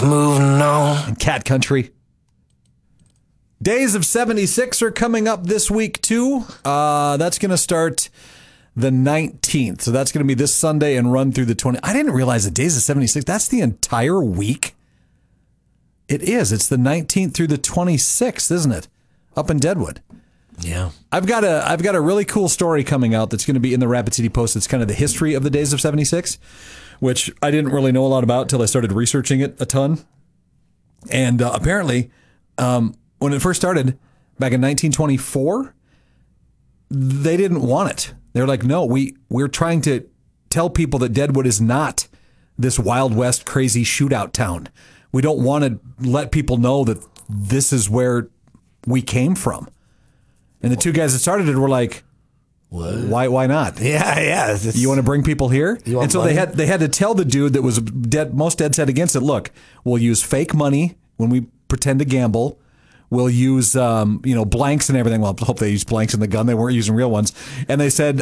Moving on. Cat Country. Days of 76 are coming up this week, too. That's going to start the 19th. So that's going to be this Sunday and run through the 20th. I didn't realize the Days of 76, that's the entire week. It is. It's the 19th through the 26th, isn't it? Up in Deadwood. Yeah. I've got a really cool story coming out that's going to be in the Rapid City Post. It's kind of the history of the Days of 76, which I didn't really know a lot about until I started researching it a ton. And apparently, when it first started back in 1924, they didn't want it. They're like, no, we're trying to tell people that Deadwood is not this Wild West crazy shootout town. We don't want to let people know that this is where we came from. And the two guys that started it were like, what? Why not? Yeah. You want to bring people here? And so money? they had to tell the dude that was most dead set against it, look, we'll use fake money when we pretend to gamble. We'll use blanks and everything. Well, I hope they used blanks in the gun. They weren't using real ones. And they said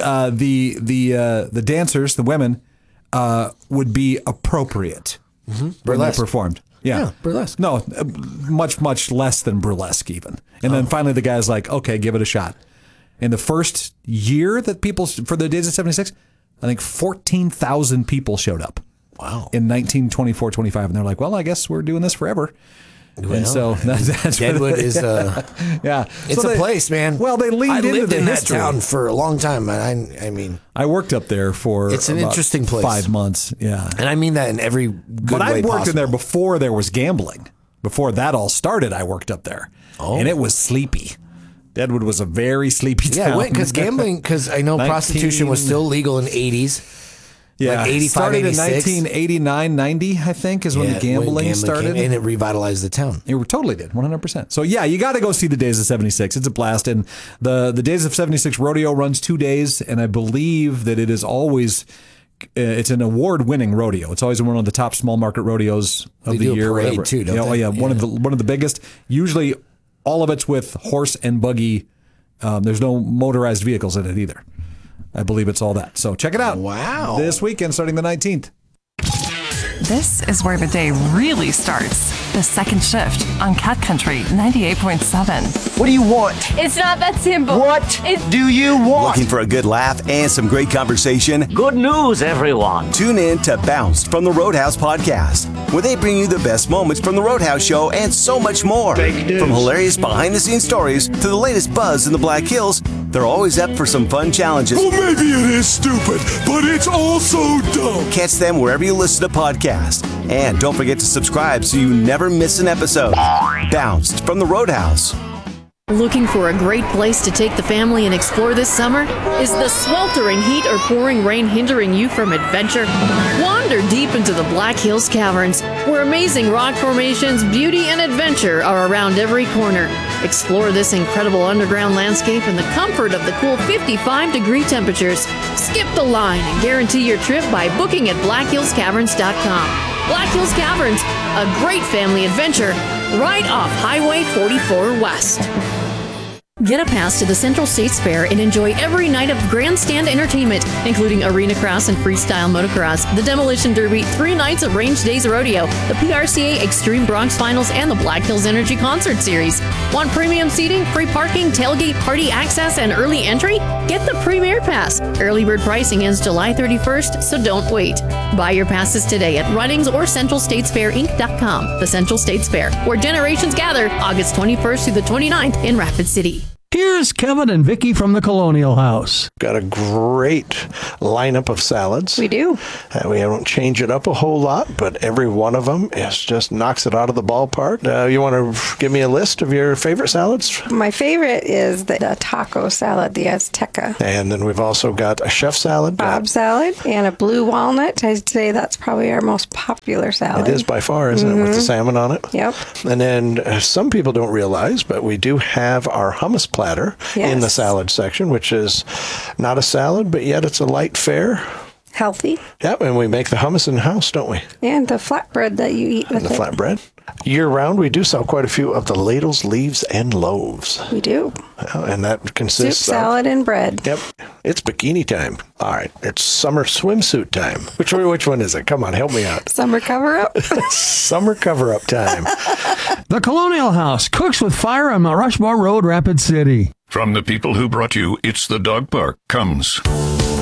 the dancers, the women, would be appropriate when they performed. Yeah, burlesque. No, much less than burlesque even. And then finally the guy's like, okay, give it a shot. In the first year that for the Days of 76, I think 14,000 people showed up. Wow. In 1924, 25. And they're like, well, I guess we're doing this forever. Well, and so that's Deadwood is yeah. It's a place, man. Well, they leaned into the history. I lived in that town for a long time. I mean, I worked up there for it's an interesting place. 5 months. Yeah. And I mean that in every good but way I worked possible. in there before there was gambling. Before that all started, I worked up there. Oh. And it was sleepy. Deadwood was a very sleepy town. Yeah, because I know prostitution was still legal in the 80s. Yeah, like 85, started 86. in 1989, 90, I think, is when the gambling started. And it revitalized the town. It totally did, 100%. So, yeah, you got to go see the Days of 76. It's a blast. And the Days of 76 rodeo runs 2 days, and I believe that it is always... it's an award-winning rodeo. It's always one of the top small market rodeos of the year. They do a parade, too, don't they? Yeah, one of the biggest. Usually, all of it's with horse and buggy. There's no motorized vehicles in it either. I believe it's all that. So check it out. Wow. This weekend, starting the 19th. This is where the day really starts. The second shift on Cat Country 98.7. What do you want? It's not that simple. What do you want? Looking for a good laugh and some great conversation? Good news, everyone. Tune in to Bounced from the Roadhouse podcast, where they bring you the best moments from the Roadhouse show and so much more. From hilarious behind-the-scenes stories to the latest buzz in the Black Hills, they're always up for some fun challenges. Well, maybe it is stupid, but it's also dumb. Catch them wherever you listen to podcasts. And don't forget to subscribe so you never miss an episode. Bounced from the Roadhouse. Looking for a great place to take the family and explore this summer? Is the sweltering heat or pouring rain hindering you from adventure? Wander deep into the Black Hills Caverns, where amazing rock formations, beauty, and adventure are around every corner. Explore this incredible underground landscape in the comfort of the cool 55-degree temperatures. Skip the line and guarantee your trip by booking at blackhillscaverns.com. Black Hills Caverns, a great family adventure right off Highway 44 West. Get a pass to the Central States Fair and enjoy every night of grandstand entertainment, including arena cross and freestyle motocross, the Demolition Derby, 3 nights of Range Days Rodeo, the PRCA Extreme Bronx Finals, and the Black Hills Energy Concert Series. Want premium seating, free parking, tailgate, party access, and early entry? Get the Premier Pass. Early bird pricing ends July 31st, so don't wait. Buy your passes today at Runnings or CentralStatesFairInc.com. The Central States Fair, where generations gather, August 21st through the 29th in Rapid City. Here's Kevin and Vicky from the Colonial House. Got a great lineup of salads. We do. We don't change it up a whole lot, but every one of them just knocks it out of the ballpark. You want to give me a list of your favorite salads? My favorite is the taco salad, the Azteca. And then we've also got a chef salad. Bob salad and a blue walnut. I'd say that's probably our most popular salad. It is by far, isn't it, with the salmon on it? Yep. And then some people don't realize, but we do have our hummus platter in the salad section, which is not a salad, but yet it's a light fare. Healthy. Yep, and we make the hummus in the house, don't we? And the flatbread that you eat with And the it. flatbread. Year-round, we do sell quite a few of the ladles, leaves, and loaves. We do. And that consists Soup, salad, and bread. Yep. It's bikini time. All right. It's summer swimsuit time. Which one is it? Come on, help me out. Summer cover-up. Summer cover-up time. The Colonial House cooks with fire on Rushmore Road, Rapid City. From the people who brought you It's the Dog Park comes